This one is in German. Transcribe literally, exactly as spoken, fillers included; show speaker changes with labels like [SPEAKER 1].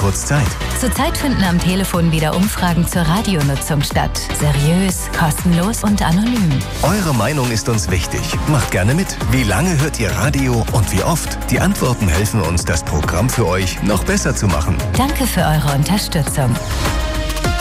[SPEAKER 1] kurz Zeit.
[SPEAKER 2] Zurzeit finden am Telefon wieder Umfragen zur Radionutzung statt. Seriös, kostenlos und anonym.
[SPEAKER 1] Eure Meinung ist uns wichtig. Macht gerne mit. Wie lange hört ihr Radio und wie oft? Die Antworten helfen uns, das Programm für euch noch besser zu machen.
[SPEAKER 2] Danke für eure Unterstützung.